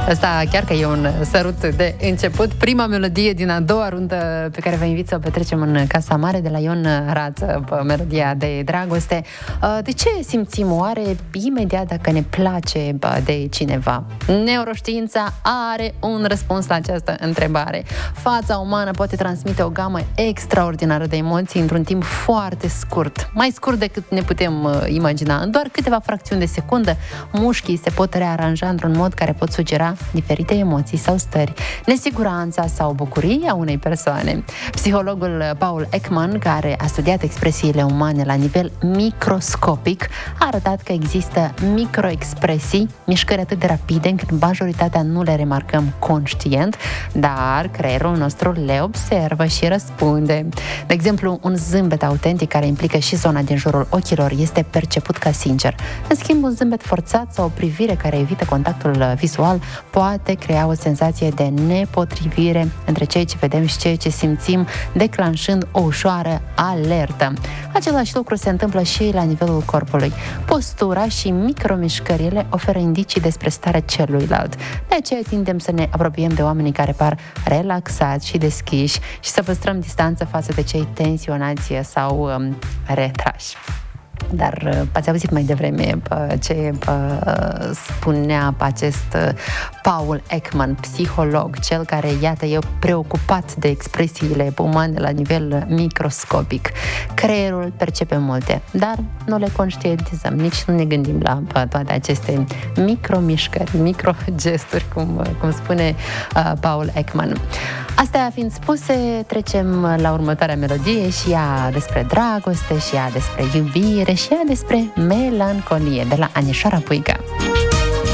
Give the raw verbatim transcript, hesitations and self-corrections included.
Asta chiar că e un sărut de început. Prima melodie din a doua rundă pe care vă invit să o petrecem în Casa Mare, de la Ion Rață, melodia de dragoste. De ce simțim oare imediat dacă ne place de cineva? Neuroștiința are un răspuns la această întrebare. Fața umană poate transmite o gamă extraordinară de emoții într-un timp foarte scurt, mai scurt decât ne putem imagina. În doar câteva fracțiuni de secundă, mușchii se pot rearanja într-un mod care pot sugera diferite emoții sau stări, nesiguranța sau bucuria unei persoane. Psihologul Paul Ekman, care a studiat expresiile umane la nivel microscopic, a arătat că există microexpresii, mișcări atât de rapide încât majoritatea nu le remarcăm conștient, dar creierul nostru le observă și răspunde. De exemplu, un zâmbet autentic care implică și zona din jurul ochilor este perceput ca sincer. În schimb, un zâmbet forțat sau o privire care evită contactul vizual poate crea o senzație de nepotrivire între ceea ce vedem și ceea ce simțim, declanșând o ușoară alertă. Același lucru se întâmplă și la nivelul corpului. Postura și micromișcările oferă indicii despre starea celuilalt. De aceea tindem să ne apropiem de oamenii care par relaxați și deschiși și să păstrăm distanță față de cei tensionați sau um, retrași. Dar ați auzit mai devreme ce spunea acest Paul Ekman, psiholog, cel care, iată, e preocupat de expresiile umane la nivel microscopic. Creierul percepe multe, dar nu le conștientizăm, nici nu ne gândim la toate aceste micromișcări, microgesturi, cum, cum spune uh, Paul Ekman. Astea fiind spuse, trecem la următoarea melodie și ea despre dragoste, și ea despre iubire, și ea despre melancolie, de la Anișoara Puică.